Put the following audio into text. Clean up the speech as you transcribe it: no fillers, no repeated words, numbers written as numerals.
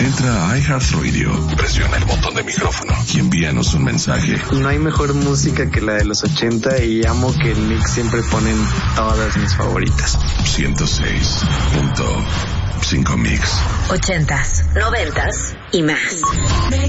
Entra a iHeartRadio, presiona el botón de micrófono y envíanos un mensaje. No hay mejor música que la de los 80 y amo que en Mix siempre ponen todas mis favoritas. 106.5 Mix. 80s, 90s y más.